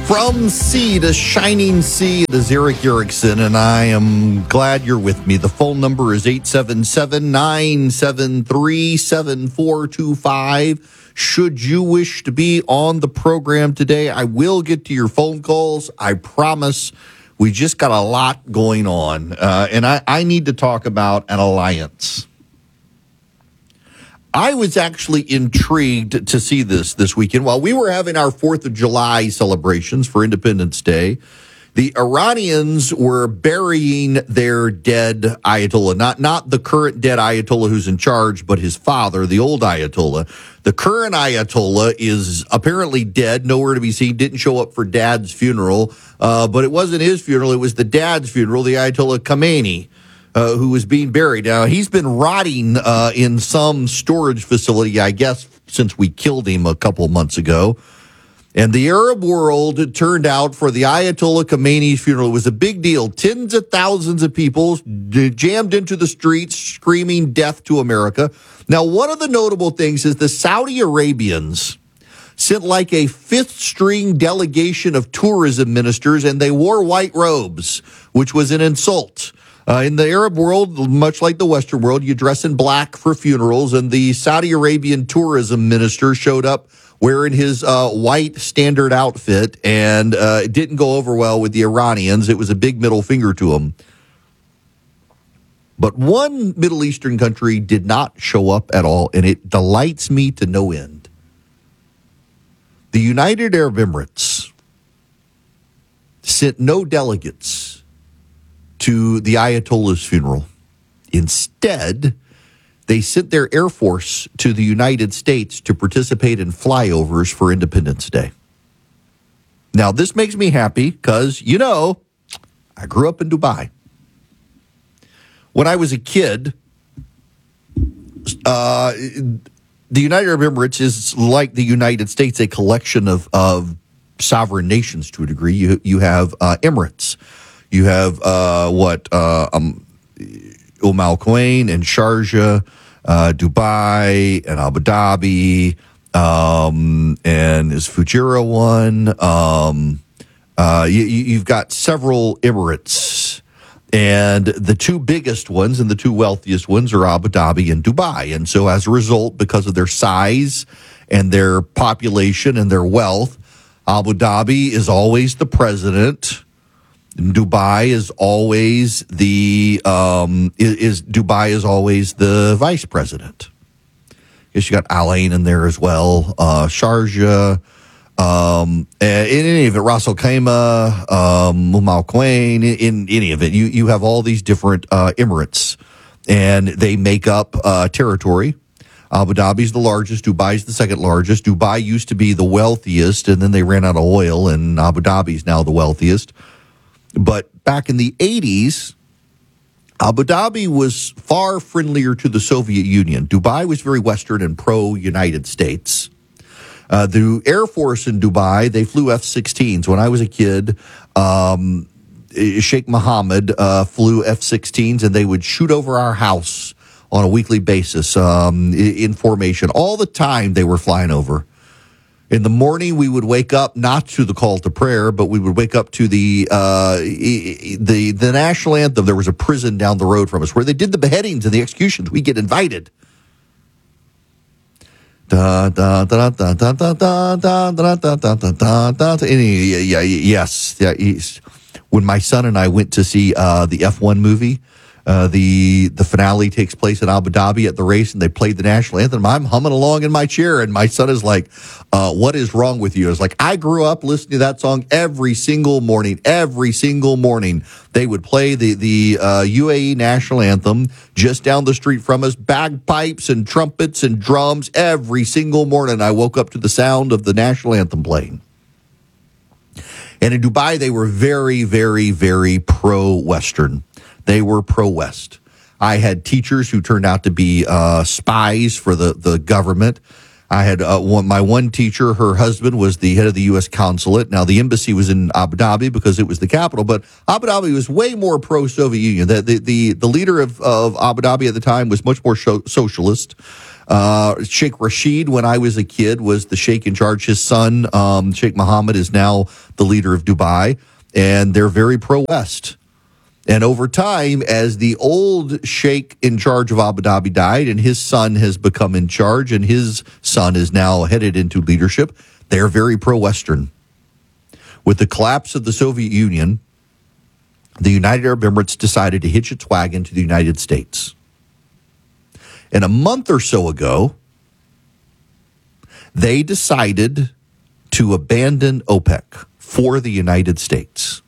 From sea to shining sea, it is Eric Erickson, and I am glad you're with me. The phone number is 877-973-7425. Should you wish to be on the program today, I will get to your phone calls. I promise. We just got a lot going on, and I need to talk about an alliance. I was actually intrigued to see this weekend. While we were having our 4th of July celebrations for Independence Day, the Iranians were burying their dead Ayatollah, not the current dead Ayatollah who's in charge, but his father, the old Ayatollah. The current Ayatollah is apparently dead, nowhere to be seen, didn't show up for Dad's funeral, but it wasn't his funeral, it was the Dad's funeral, the Ayatollah Khamenei. Who was being buried. Now, he's been rotting in some storage facility, I guess, since we killed him a couple months ago. And the Arab world turned out for the Ayatollah Khamenei's funeral. It was a big deal. Tens of thousands of people jammed into the streets screaming death to America. Now, one of the notable things is the Saudi Arabians sent like a fifth-string delegation of tourism ministers, and they wore white robes, which was an insult. In the Arab world, much like the Western world, you dress in black for funerals, and the Saudi Arabian tourism minister showed up wearing his white standard outfit, and it didn't go over well with the Iranians. It was a big middle finger to them. But one Middle Eastern country did not show up at all, and it delights me to no end. The United Arab Emirates sent no delegates to the Ayatollah's funeral. Instead, they sent their Air Force to the United States to participate in flyovers for Independence Day. Now, this makes me happy because, I grew up in Dubai. When I was a kid, the United Arab Emirates is like the United States, a collection of sovereign nations to a degree. You have Emirates. You have Umm Al Quwain and Sharjah, Dubai and Abu Dhabi, and is Fujairah one? You've got several Emirates, and the two biggest ones and the two wealthiest ones are Abu Dhabi and Dubai. And so as a result, because of their size and their population and their wealth, Abu Dhabi is always the president. Dubai is always the vice president. I guess you got Al Ain in there as well. Sharjah, in any event, Ras Al Khaimah, Umm Al Quwain. In any event, you have all these different Emirates, and they make up territory. Abu Dhabi's the largest. Dubai's the second largest. Dubai used to be the wealthiest, and then they ran out of oil, and Abu Dhabi's now the wealthiest. But back in the 80s, Abu Dhabi was far friendlier to the Soviet Union. Dubai was very Western and pro-United States. The Air Force in Dubai, they flew F-16s. When I was a kid, Sheikh Mohammed flew F-16s, and they would shoot over our house on a weekly basis in formation. All the time they were flying over. In the morning, we would wake up not to the call to prayer, but we would wake up to the national anthem. There was a prison down the road from us where they did the beheadings and the executions. We get invited. Yes. When my son and I went to see the F1 movie, the finale takes place in Abu Dhabi at the race, and they played the national anthem. I'm humming along in my chair, and my son is like, what is wrong with you? I was like, I grew up listening to that song every single morning. Every single morning, they would play the UAE national anthem just down the street from us, bagpipes and trumpets and drums. Every single morning, I woke up to the sound of the national anthem playing. And in Dubai, they were very, very, very pro-Western. They were pro-West. I had teachers who turned out to be spies for the government. I had my one teacher, her husband was the head of the U.S. consulate. Now, the embassy was in Abu Dhabi because it was the capital, but Abu Dhabi was way more pro-Soviet Union. The leader of Abu Dhabi at the time was much more socialist. Sheikh Rashid, when I was a kid, was the sheikh in charge. His son, Sheikh Mohammed, is now the leader of Dubai, and they're very pro-West. And over time, as the old sheikh in charge of Abu Dhabi died and his son has become in charge and his son is now headed into leadership, they're very pro-Western. With the collapse of the Soviet Union, the United Arab Emirates decided to hitch its wagon to the United States. And a month or so ago, they decided to abandon OPEC for the United States.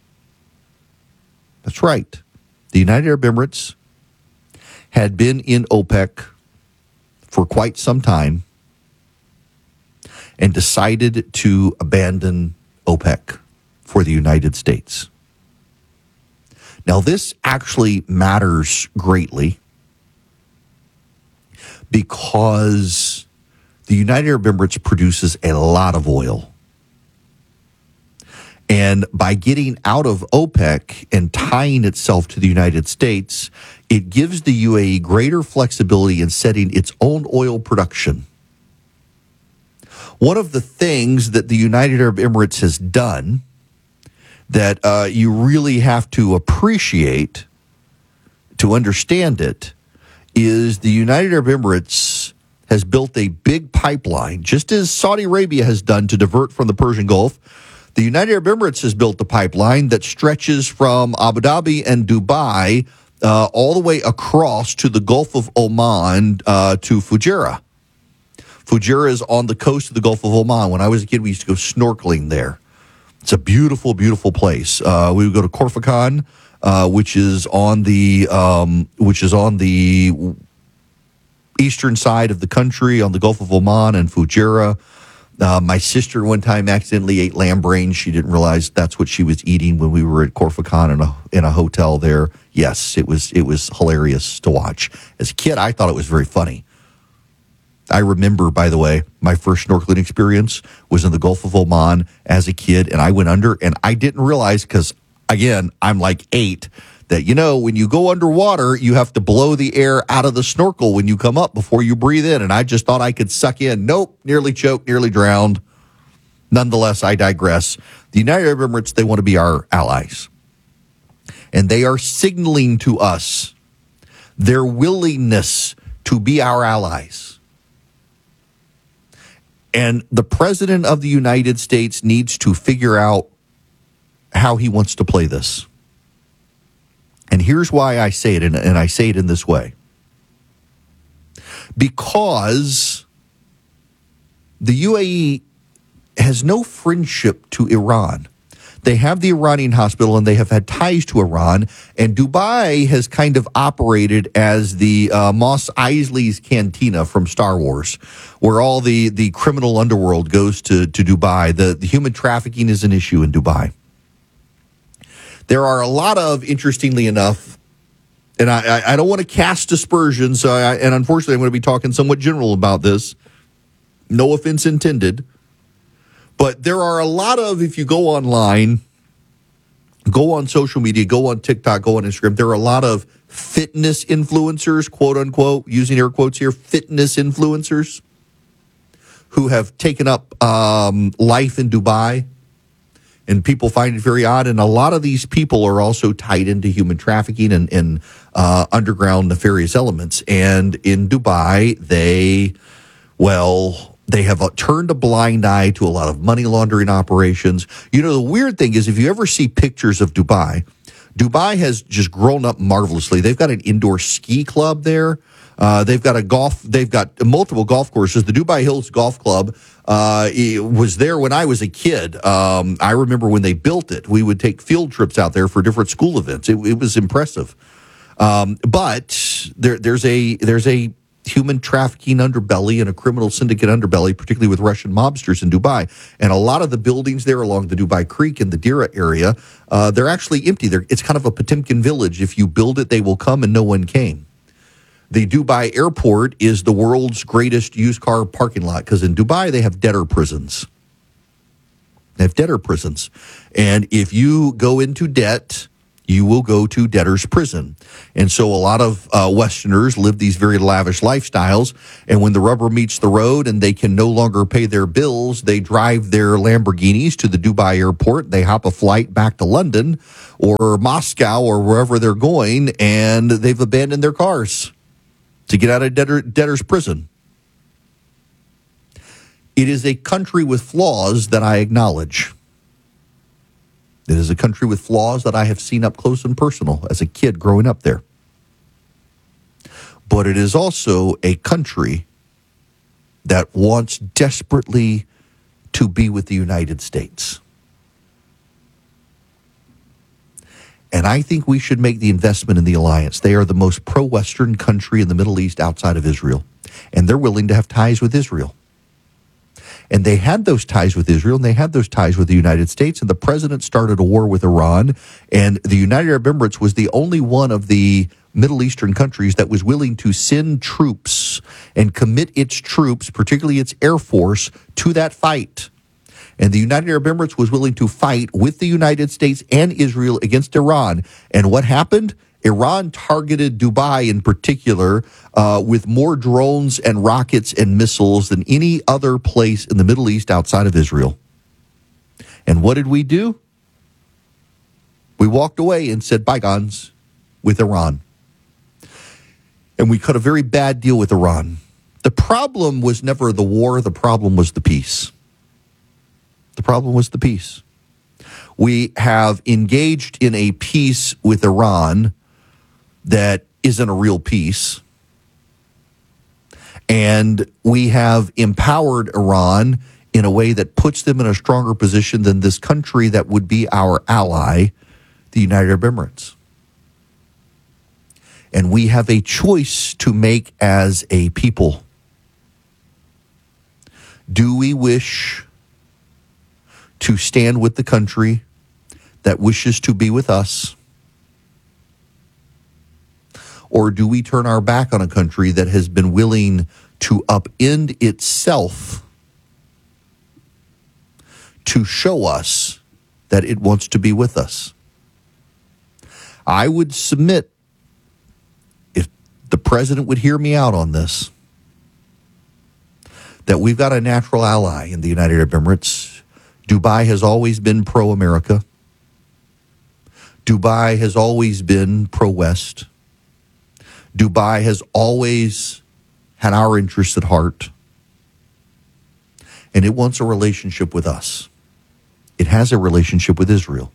That's right. The United Arab Emirates had been in OPEC for quite some time and decided to abandon OPEC for the United States. Now, this actually matters greatly because the United Arab Emirates produces a lot of oil. And by getting out of OPEC and tying itself to the United States, it gives the UAE greater flexibility in setting its own oil production. One of the things that the United Arab Emirates has done that you really have to appreciate to understand it is the United Arab Emirates has built a big pipeline, just as Saudi Arabia has done to divert from the Persian Gulf. The United Arab Emirates has built a pipeline that stretches from Abu Dhabi and Dubai all the way across to the Gulf of Oman to Fujairah. Fujairah is on the coast of the Gulf of Oman. When I was a kid, we used to go snorkeling there. It's a beautiful, beautiful place. We would go to Corfacon, which is on the eastern side of the country, on the Gulf of Oman and Fujairah. My sister one time accidentally ate lamb brains. She didn't realize that's what she was eating when we were at Corfacon in a hotel there. Yes, it was hilarious to watch. As a kid, I thought it was very funny. I remember, by the way, my first snorkeling experience was in the Gulf of Oman as a kid, and I went under, and I didn't realize, because, again, I'm like 8, that, when you go underwater, you have to blow the air out of the snorkel when you come up before you breathe in, and I just thought I could suck in. Nope, nearly choked, nearly drowned. Nonetheless, I digress. The United Arab Emirates, they want to be our allies, and they are signaling to us their willingness to be our allies. And the President of the United States needs to figure out how he wants to play this. And here's why I say it, and I say it in this way. Because the UAE has no friendship to Iran. They have the Iranian hospital, and they have had ties to Iran. And Dubai has kind of operated as the Mos Eisley's Cantina from Star Wars, where all the criminal underworld goes to Dubai. The human trafficking is an issue in Dubai. There are a lot of, interestingly enough, and I don't want to cast aspersions, and unfortunately I'm going to be talking somewhat general about this. No offense intended. But there are a lot of, if you go online, go on social media, go on TikTok, go on Instagram, there are a lot of fitness influencers, quote unquote, using air quotes here, fitness influencers who have taken up life in Dubai. And people find it very odd. And a lot of these people are also tied into human trafficking and underground nefarious elements. And in Dubai, they have turned a blind eye to a lot of money laundering operations. The weird thing is, if you ever see pictures of Dubai, Dubai has just grown up marvelously. They've got an indoor ski club there. They've got multiple golf courses. The Dubai Hills Golf Club was there when I was a kid. I remember when they built it. We would take field trips out there for different school events. It was impressive. But there's a human trafficking underbelly and a criminal syndicate underbelly, particularly with Russian mobsters in Dubai. And a lot of the buildings there along the Dubai Creek in the Dira area, they're actually empty. It's kind of a Potemkin village. If you build it, they will come, and no one came. The Dubai airport is the world's greatest used car parking lot, because in Dubai, they have debtor prisons. And if you go into debt, you will go to debtor's prison. And so a lot of Westerners live these very lavish lifestyles. And when the rubber meets the road and they can no longer pay their bills, they drive their Lamborghinis to the Dubai airport. They hop a flight back to London or Moscow or wherever they're going, and they've abandoned their cars to get out of debtor's prison. It is a country with flaws that I acknowledge. It is a country with flaws that I have seen up close and personal as a kid growing up there. But it is also a country that wants desperately to be with the United States. And I think we should make the investment in the alliance. They are the most pro-Western country in the Middle East outside of Israel. And they're willing to have ties with Israel. And they had those ties with Israel, and they had those ties with the United States, and the president started a war with Iran, and the United Arab Emirates was the only one of the Middle Eastern countries that was willing to send troops and commit its troops, particularly its air force, to that fight. And the United Arab Emirates was willing to fight with the United States and Israel against Iran. And what happened? Iran targeted Dubai in particular with more drones and rockets and missiles than any other place in the Middle East outside of Israel. And what did we do? We walked away and said bygones with Iran. And we cut a very bad deal with Iran. The problem was never the war. The problem was the peace. The problem was the peace. We have engaged in a peace with Iran that isn't a real peace. And we have empowered Iran in a way that puts them in a stronger position than this country that would be our ally, the United Arab Emirates. And we have a choice to make as a people. Do we wish to stand with the country that wishes to be with us? Or do we turn our back on a country that has been willing to upend itself to show us that it wants to be with us? I would submit, if the president would hear me out on this, that we've got a natural ally in the United Arab Emirates. Dubai has always been pro-America. Dubai has always been pro-West. Dubai has always had our interests at heart. And it wants a relationship with us. It has a relationship with Israel.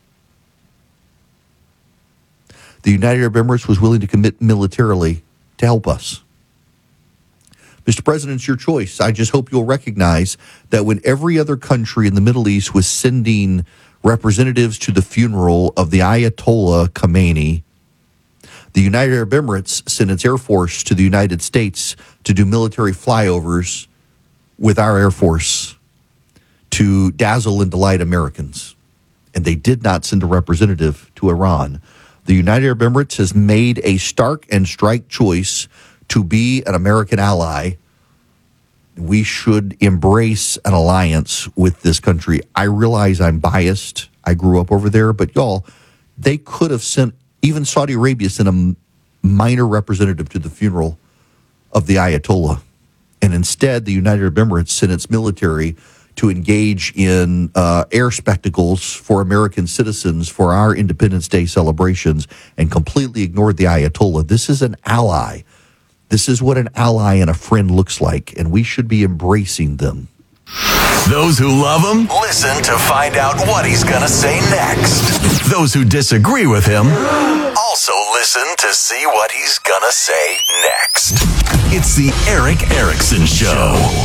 The United Arab Emirates was willing to commit militarily to help us. Mr. President, it's your choice. I just hope you'll recognize that when every other country in the Middle East was sending representatives to the funeral of the Ayatollah Khamenei, the United Arab Emirates sent its Air Force to the United States to do military flyovers with our Air Force to dazzle and delight Americans. And they did not send a representative to Iran. The United Arab Emirates has made a stark and strike choice to be an American ally. We should embrace an alliance with this country. I realize I'm biased. I grew up over there, but y'all, they could have sent, even Saudi Arabia sent a minor representative to the funeral of the Ayatollah. And instead, the United Arab Emirates sent its military to engage in air spectacles for American citizens for our Independence Day celebrations and completely ignored the Ayatollah. This is an ally. This is what an ally and a friend looks like, and we should be embracing them. Those who love him, listen to find out what he's going to say next. Those who disagree with him, also listen to see what he's going to say next. It's the Erick Erickson Show.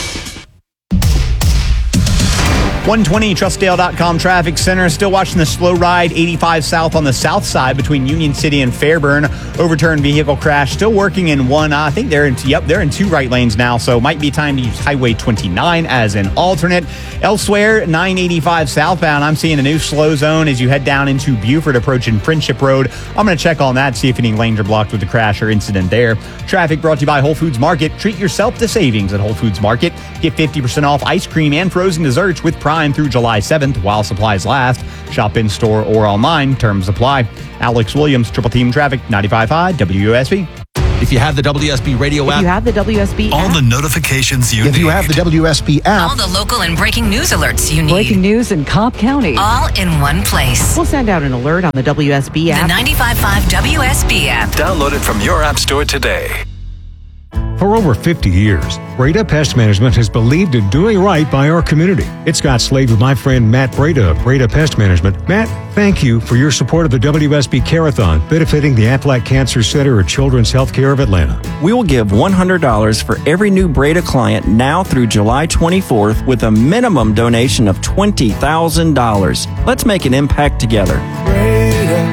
120 Trustdale.com traffic center. Still watching the slow ride 85 south on the south side between Union City and Fairburn. Overturned vehicle crash. Still working in one. I think they're in two right lanes now. So might be time to use Highway 29 as an alternate. Elsewhere, 985 southbound. I'm seeing a new slow zone as you head down into Buford approaching Friendship Road. I'm going to check on that, see if any lanes are blocked with the crash or incident there. Traffic brought to you by Whole Foods Market. Treat yourself to savings at Whole Foods Market. Get 50% off ice cream and frozen desserts with Prime through July 7th while supplies last. Shop in-store or online. Terms apply. Alex Williams, Triple Team Traffic, 95.5 WSB. If you have the WSB radio app. If you have the WSB all app. the notifications you need. If you have the WSB app. All the local and breaking news alerts you need. Breaking news in Cobb County. All in one place. We'll send out an alert on the WSB app. The 95.5 WSB app. Download it from your app store today. For over 50 years, Breda Pest Management has believed in doing right by our community. It's Scott Slade with my friend Matt Breda of Breda Pest Management. Matt, thank you for your support of the WSB Carathon, benefiting the Aflac Cancer Center at Children's Healthcare of Atlanta. We will give $100 for every new Breda client now through July 24th with a minimum donation of $20,000. Let's make an impact together. Breda,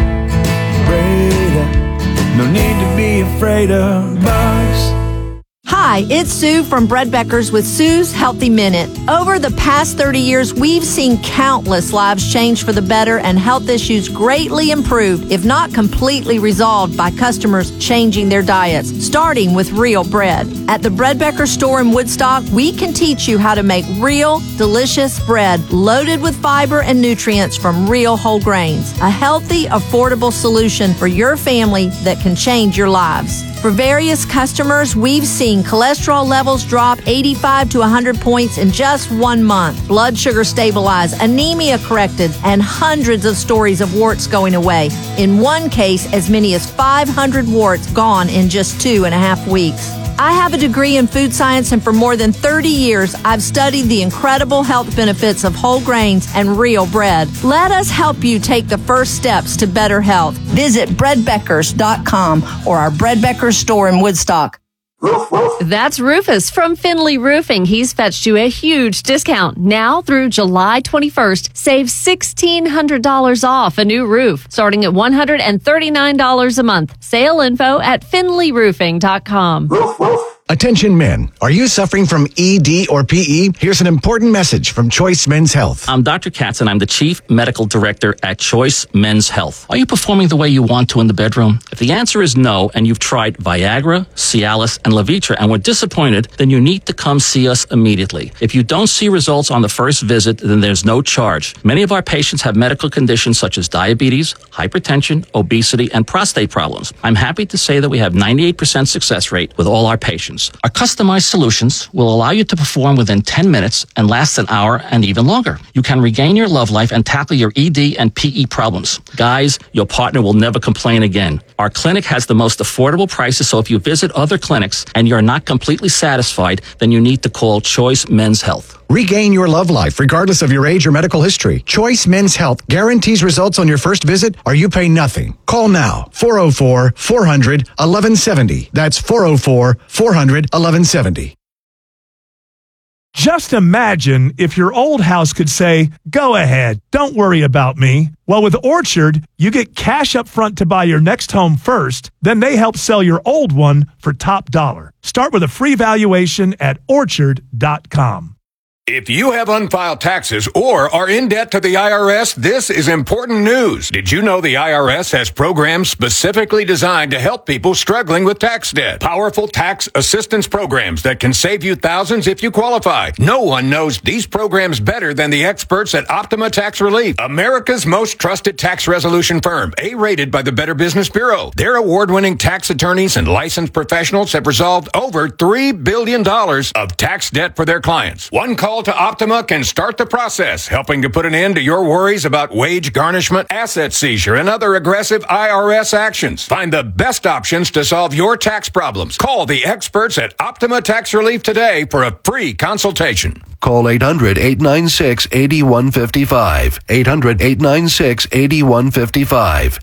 no need to be afraid of bugs. Hi, it's Sue from Bread Beckers with Sue's Healthy Minute. Over the past 30 years, we've seen countless lives change for the better and health issues greatly improved, if not completely resolved, by customers changing their diets, starting with real bread. At the Bread Beckers store in Woodstock, we can teach you how to make real, delicious bread loaded with fiber and nutrients from real whole grains. A healthy, affordable solution for your family that can change your lives. For various customers, we've seen cholesterol levels drop 85 to 100 points in just 1 month, blood sugar stabilized, anemia corrected, and hundreds of stories of warts going away. In one case, as many as 500 warts gone in just 2.5 weeks. I have a degree in food science, and for more than 30 years, I've studied the incredible health benefits of whole grains and real bread. Let us help you take the first steps to better health. Visit breadbeckers.com or our Bread Beckers store in Woodstock. That's Rufus from Finley Roofing. He's fetched you a huge discount. Now through July 21st, save $1,600 off a new roof, starting at $139 a month. Sale info at finleyroofing.com. Attention men, are you suffering from ED or PE? Here's an important message from Choice Men's Health. I'm Dr. Katz, and I'm the Chief Medical Director at Choice Men's Health. Are you performing the way you want to in the bedroom? If the answer is no, and you've tried Viagra, Cialis, and Levitra and were disappointed, then you need to come see us immediately. If you don't see results on the first visit, then there's no charge. Many of our patients have medical conditions such as diabetes, hypertension, obesity, and prostate problems. I'm happy to say that we have 98% success rate with all our patients. Our customized solutions will allow you to perform within 10 minutes and last an hour and even longer. You can regain your love life and tackle your ED and PE problems. Guys, your partner will never complain again. Our clinic has the most affordable prices, so if you visit other clinics and you're not completely satisfied, then you need to call Choice Men's Health. Regain your love life regardless of your age or medical history. Choice Men's Health guarantees results on your first visit or you pay nothing. Call now. 404-400-1170. That's 404-400-1170. Just imagine if your old house could say, go ahead, don't worry about me. Well, with Orchard, you get cash up front to buy your next home first, then they help sell your old one for top dollar. Start with a free valuation at orchard.com. If you have unfiled taxes or are in debt to the IRS, this is important news. Did you know the IRS has programs specifically designed to help people struggling with tax debt? Powerful tax assistance programs that can save you thousands if you qualify. No one knows these programs better than the experts at Optima Tax Relief, America's most trusted tax resolution firm, A-rated by the Better Business Bureau. Their award-winning tax attorneys and licensed professionals have resolved over $3 billion of tax debt for their clients. One call to Optima can start the process, helping to put an end to your worries about wage garnishment, asset seizure, and other aggressive IRS actions. Find the best options to solve your tax problems. Call the experts at Optima Tax Relief today for a free consultation. Call 800-896-8155. 800-896-8155.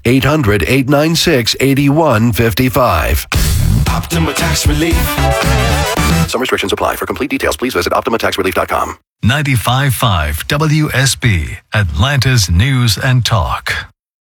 800-896-8155. Optima Tax Relief. Some restrictions apply. For complete details, please visit OptimaTaxRelief.com. 95.5 WSB, Atlanta's News and Talk.